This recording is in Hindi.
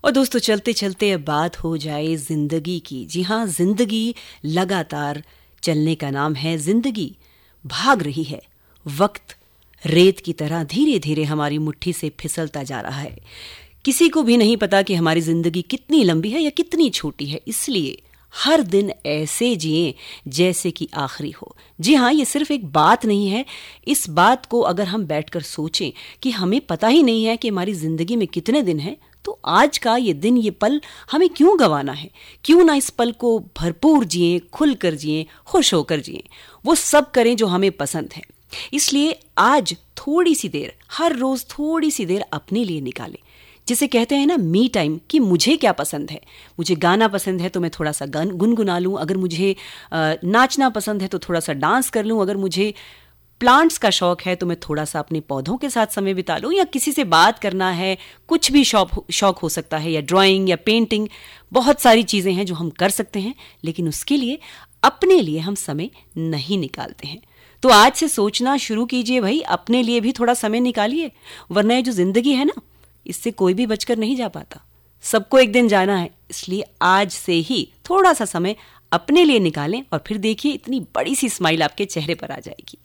और दोस्तों चलते चलते अब बात हो जाए जिंदगी की। जी हाँ, जिंदगी लगातार चलने का नाम है। जिंदगी भाग रही है, वक्त रेत की तरह धीरे धीरे हमारी मुट्ठी से फिसलता जा रहा है। किसी को भी नहीं पता कि हमारी जिंदगी कितनी लंबी है या कितनी छोटी है, इसलिए हर दिन ऐसे जिए जैसे कि आखिरी हो। जी हाँ, ये सिर्फ एक बात नहीं है। इस बात को अगर हम बैठकर सोचें कि हमें पता ही नहीं है कि हमारी जिंदगी में कितने दिन हैं, तो आज का ये दिन, ये पल हमें क्यों गंवाना है? क्यों ना इस पल को भरपूर जिए, खुलकर जिए, खुश होकर जिए, वो सब करें जो हमें पसंद है। इसलिए आज थोड़ी सी देर, हर रोज थोड़ी सी देर अपने लिए निकालें, जिसे कहते हैं ना मी टाइम, कि मुझे क्या पसंद है। मुझे गाना पसंद है तो मैं थोड़ा सा गुनगुना लूँ, अगर मुझे नाचना पसंद है तो थोड़ा सा डांस कर लूँ, अगर मुझे प्लांट्स का शौक है तो मैं थोड़ा सा अपने पौधों के साथ समय बिता लूँ, या किसी से बात करना है, कुछ भी शौक हो सकता है, या ड्राइंग या पेंटिंग। बहुत सारी चीज़ें हैं जो हम कर सकते हैं, लेकिन उसके लिए अपने लिए हम समय नहीं निकालते हैं। तो आज से सोचना शुरू कीजिए भाई, अपने लिए भी थोड़ा समय निकालिए, वरना ये जो जिंदगी है ना, इससे कोई भी बचकर नहीं जा पाता। सबको एक दिन जाना है, इसलिए आज से ही थोड़ा सा समय अपने लिए निकालें और फिर देखिए इतनी बड़ी सी स्माइल आपके चेहरे पर आ जाएगी।